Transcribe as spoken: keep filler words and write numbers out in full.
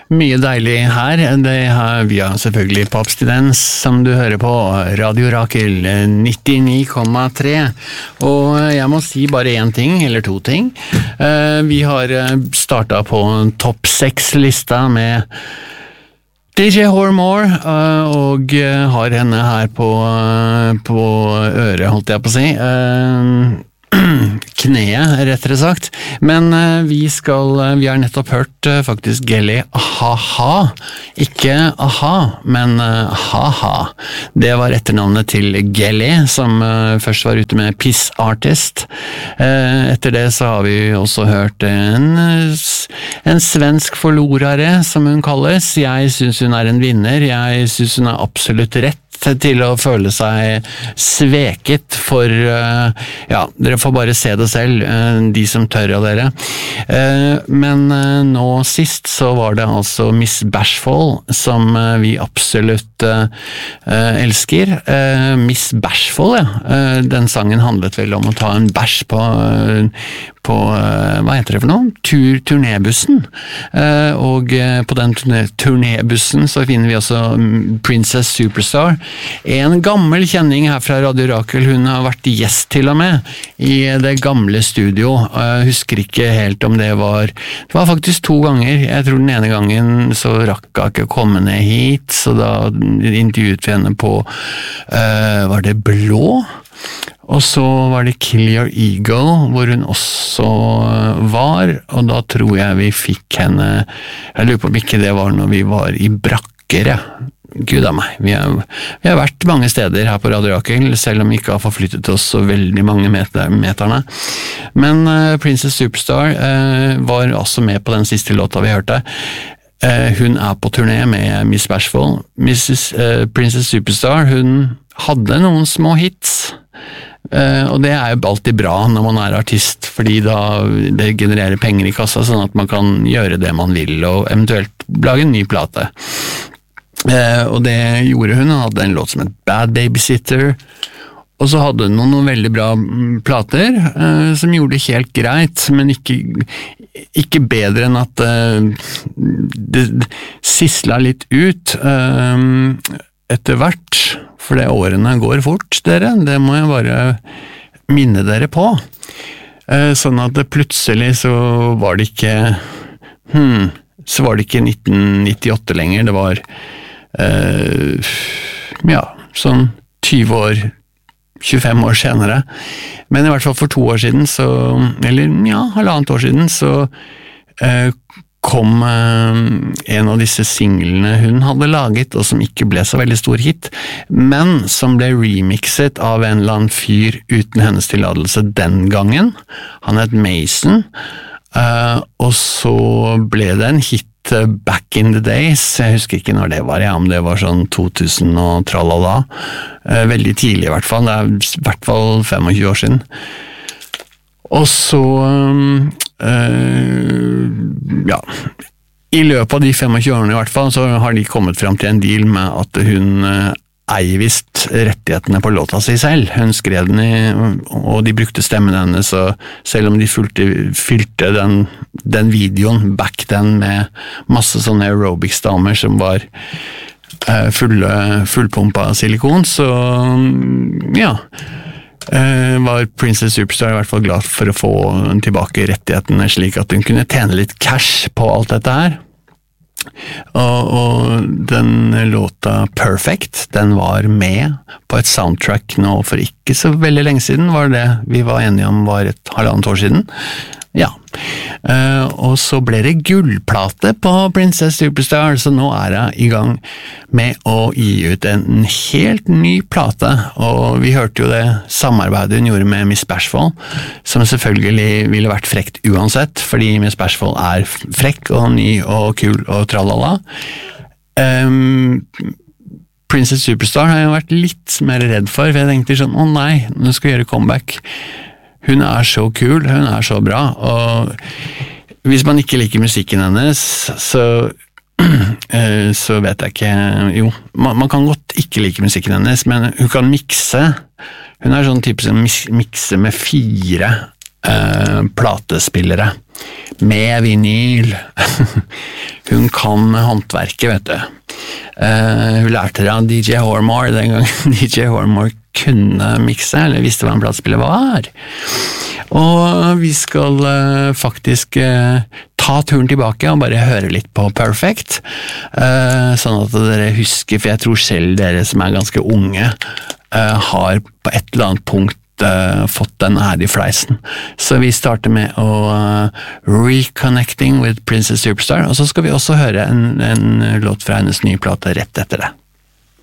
Mye deilig her. Det har vi har selvfølgelig på abstinens, som du hører på Radio Rakel nittini komma tre. Og jeg må si bare en ting, eller to ting. Vi har startet på topp seks lista med D J Hormore, og har henne her på, på øret, holdt jeg på å si. Kneet, rettere sagt. Men uh, vi skal, uh, vi har nettopp hørt uh, faktisk Gelly Ha-Ha. Ikke Aha, men uh, Ha-Ha. Det var etternavnet til Gelly, som uh, først var ute med Piss Artist. Uh, etter det så har vi også hørt en, en svensk forlorare, som hun kalles. Jeg synes hun er en vinner. Jeg synes hun er absolutt rett til å føle seg sveket for, ja, dere får bare se det selv, de som tør av dere. Men nå sist så var det altså Miss Bashful som vi absolutt elsker. Miss Bashful, ja. Den sangen handlet vel om å ta en bæsj på, på, hva heter det for noe? Tur, turnébussen. Og på den turnébussen så finner vi også Princess Superstar. En gammel kjenning her fra Radio Rakel, hun har vært gjest til og med i det gamle studio. Jeg husker ikke helt om det var, det var faktisk to ganger. Jeg tror den ene gangen så rakk jeg ikke å komme ned hit, så da intervjuet vi henne på, uh, var det Blå? Og så var det Kill Your Ego, hvor hun også var, og da tror jeg vi fikk henne, jeg lurer på om ikke det var når vi var i Brakker, ja. Gud av meg, vi har, vi har vært mange steder her på Radio Rakel, selv om vi ikke har forflyttet oss så veldig mange meter, meterne. Men uh, Princess Superstar uh, var også med på den siste låta vi hørte. Uh, hun er på turné med Miss Bashful. Missus Uh, Princess Superstar, hun hadde noen små hits, uh, og det er jo alltid bra når man er artist, fordi da det genererer penger i kassa, sånn at man kan gjøre det man vil, og eventuelt lage en ny plate. Eh, og det gjorde hun. Hun hadde en låt som het Bad Babysitter, og så hadde hun noen, noen veldig bra plater eh, som gjorde det helt greit, men ikke, ikke bedre enn at eh, det, det sisla litt ut eh, etter hvert, for det årene går fort, dere, det må jeg bare minne dere på. Eh, sånn at det plutselig så var det ikke hmm, så var det ikke nitten nittiåtte lenger, det var Uh, ja, sånn tyve år, tjuefem år senere. Men i hvert fall for to år siden, så, eller ja, halvannet år siden, så uh, kom uh, en av disse singlene hun hadde laget, og som ikke ble så veldig stor hit, men som ble remixet av en eller annen fyr uten hennes tilladelse den gangen. Han het Mason, uh, og så ble det en hit back in the days, jeg husker ikke når det var, ja, om det var sånn to tusen og tralala, veldig tidlig i hvert fall, det er i hvert fall tjuefem år siden. Og så, øh, ja, i løpet av de tjuefem årene i hvert fall, så har de kommet frem til en deal med at hun eier visst rettighetene på låta si selv. Hun skrev den i, og de brukte stemmen hennes, og selv om de fylte, fylte den, den videoen back then med masse sånne aerobics-damer som var uh, fulle, fullpumpa silikon, så ja, uh, var Princess Superstar i hvert fall glad for å få tilbake rettighetene, slik at hun kunne tjene litt cash på alt dette her. Og, og den låta Perfect, den var med på et soundtrack nå for ikke så veldig lenge siden, var det vi var enige om var et halvannet år siden. Ja, uh, og så ble det gullplate på Princess Superstar, så nå er jeg i gang med å gi ut en helt ny plate, og vi hørte jo det samarbeidet hun gjorde med Miss Bashful, som selvfølgelig ville vært frekt uansett, fordi Miss Bashful er frekk og ny og kul og tralala. Um, Princess Superstar har jeg vært litt mer redd for, for jeg tenkte sånn, å nei, nå skal jeg gjøre comeback. Hun er så kul, hun er så bra, og hvis man ikke liker musikken hennes, så, så vet jeg ikke, jo, man, man kan godt ikke like musikken hennes, men hun kan mikse, hun er sånn type som mikse med fire uh, platespillere, med vinyl. hun kan håndverket, vet du. Uh, hun lærte det av D J Hormore den gangen D J Hormore kunne mikse, eller visste hva en platespiller var. Og vi skal uh, faktisk uh, ta turen tilbake og bare høre litt på Perfect, uh, sånn at dere husker, for jeg tror selv dere som er ganske unge, uh, har på et eller annet punkt Uh, fått den her i fleisen. Så vi starter med å uh, Reconnecting with Princess Superstar, og så skal vi også høre en, en låt fra hennes nye plate rett etter det.